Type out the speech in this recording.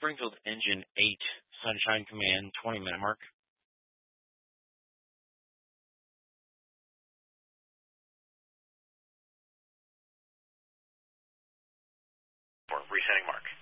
Springfield Engine 8, Sunshine Command, 20-minute mark. Resetting mark.